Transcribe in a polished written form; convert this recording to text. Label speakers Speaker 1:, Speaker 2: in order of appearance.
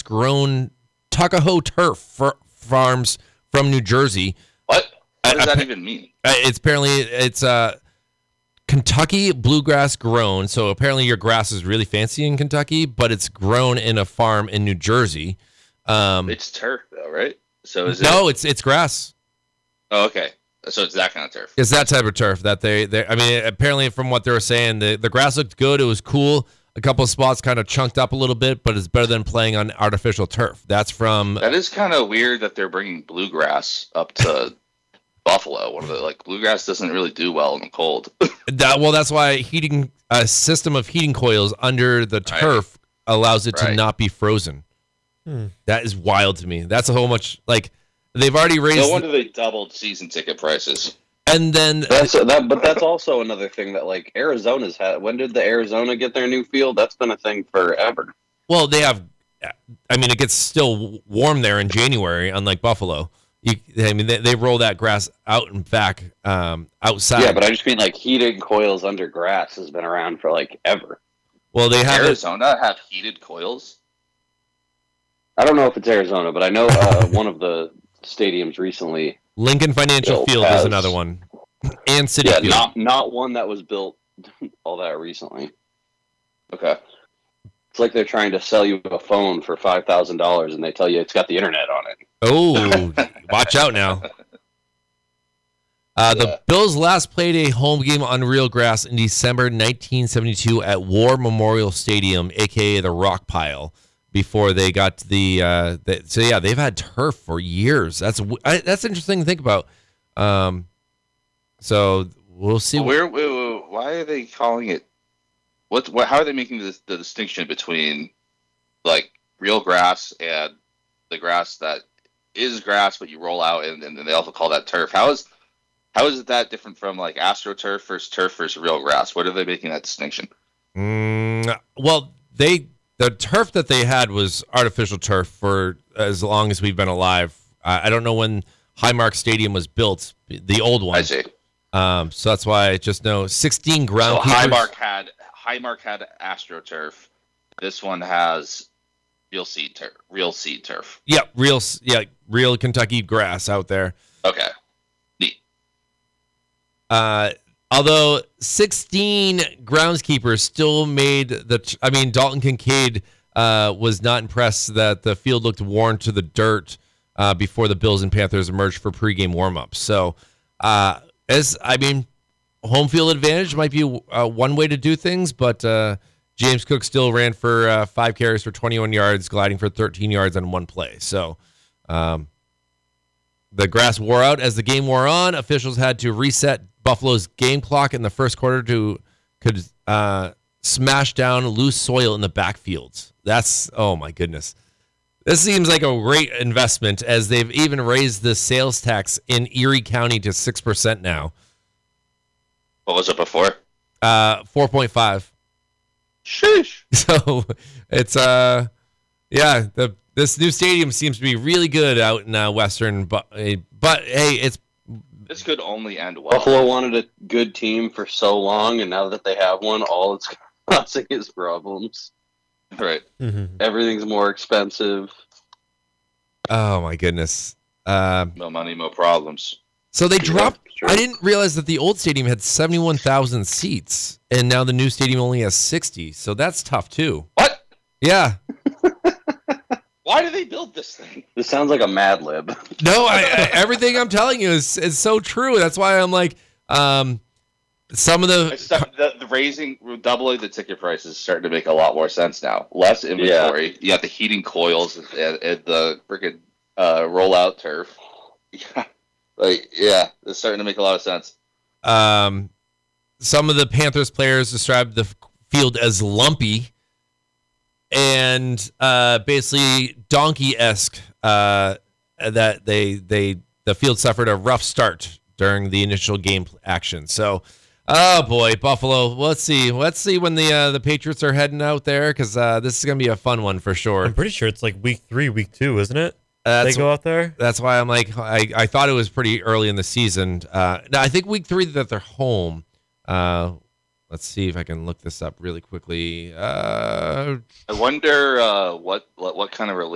Speaker 1: grown Tuckahoe turf farms from New Jersey.
Speaker 2: What does that even mean?
Speaker 1: It's Kentucky bluegrass grown. So apparently your grass is really fancy in Kentucky, but it's grown in a farm in New Jersey.
Speaker 2: It's turf though, right? So
Speaker 1: it's grass.
Speaker 2: Oh, okay. So it's that kind of turf.
Speaker 1: It's that type of turf that apparently from what they were saying, the grass looked good. It was cool. A couple of spots kind of chunked up a little bit, but it's better than playing on artificial turf. That
Speaker 2: is kind of weird that they're bringing bluegrass up to Buffalo. Bluegrass doesn't really do well in the cold.
Speaker 1: That's why a system of heating coils under the turf allows it to not be frozen. That is wild to me. That's a whole much they've already raised.
Speaker 2: No wonder they doubled season ticket prices.
Speaker 1: And then
Speaker 3: but that's also another thing that Arizona's had. When did the Arizona get their new field? That's been a thing forever.
Speaker 1: Well, they have. I mean, it gets still warm there in January, unlike Buffalo. They roll that grass out and back outside.
Speaker 3: Yeah, but I just mean heated coils under grass has been around for ever.
Speaker 1: Well, they have
Speaker 2: Arizona have heated coils.
Speaker 3: I don't know if it's Arizona, but I know one of the stadiums recently.
Speaker 1: Lincoln Financial Field is another one, and Citi Field.
Speaker 3: Yeah, not one that was built all that recently.
Speaker 2: Okay.
Speaker 3: It's like they're trying to sell you a phone for $5,000, and they tell you it's got the internet on it.
Speaker 1: Oh, watch out now. The Bills last played a home game on real grass in December 1972 at War Memorial Stadium, a.k.a. the Rock Pile, before they got to they've had turf for years. That's interesting to think about. So we'll see.
Speaker 2: Why are they calling it? How are they making the distinction between real grass and the grass that is grass but you roll out and they also call that turf? How is it that different from AstroTurf versus real grass? What are they making that distinction?
Speaker 1: Well, the turf that they had was artificial turf for as long as we've been alive. I don't know when Highmark Stadium was built, the old one.
Speaker 2: I see.
Speaker 1: So that's why I just know 16 ground.
Speaker 2: So Highmark had AstroTurf. This one has real seed turf.
Speaker 1: Yeah, real Kentucky grass out there.
Speaker 2: Okay. Neat.
Speaker 1: Although 16 groundskeepers still made Dalton Kincaid was not impressed that the field looked worn to the dirt before the Bills and Panthers emerged for pregame warmups. So, home field advantage might be one way to do things, but James Cook still ran for 5 carries for 21 yards, gliding for 13 yards on one play. So, the grass wore out as the game wore on. Officials had to reset Buffalo's game clock in the first quarter to smash down loose soil in the backfields. Oh my goodness. This seems like a great investment as they've even raised the sales tax in Erie County to 6% now.
Speaker 2: What was it before?
Speaker 1: 4.5.
Speaker 2: Sheesh.
Speaker 1: So it's this new stadium seems to be really good out in Western, but hey,
Speaker 2: this could only end well.
Speaker 3: Buffalo wanted a good team for so long, and now that they have one, all it's causing is problems.
Speaker 2: Right.
Speaker 3: Mm-hmm. Everything's more expensive.
Speaker 1: Oh my goodness.
Speaker 2: No money, no problems.
Speaker 1: So they dropped. Sure. I didn't realize that the old stadium had 71,000 seats, and now the new stadium only has 60. So that's tough too.
Speaker 2: What?
Speaker 1: Yeah.
Speaker 2: Why do they build this thing?
Speaker 3: This sounds like a Mad Lib.
Speaker 1: No, everything I'm telling you is so true. That's why I'm like, some of
Speaker 2: the doubling the ticket prices is starting to make a lot more sense now. Less inventory. Yeah. You got the heating coils and the freaking rollout turf. Yeah, it's starting to make a lot of sense.
Speaker 1: Some of the Panthers players described the field as lumpy and basically donkey-esque. That the field suffered a rough start during the initial game action. So, oh boy, Buffalo. Let's see when the Patriots are heading out there, because this is gonna be a fun one for sure.
Speaker 4: I'm pretty sure it's week 3, week 2, isn't it? They go out there.
Speaker 1: That's why I'm like, I thought it was pretty early in the season. No, I think week 3 that they're home. Let's see if I can look this up really quickly.
Speaker 2: I wonder what kind of